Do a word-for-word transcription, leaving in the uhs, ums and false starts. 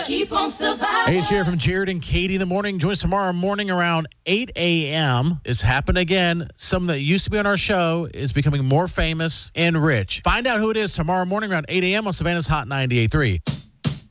keep on surviving. Hey, it's here from Jared and Katie in the morning. Join us tomorrow morning around eight a.m. It's happened again. Someone that used to be on our show is becoming more famous and rich. Find out who it is tomorrow morning around eight a.m. on Savannah's Hot ninety-eight point three.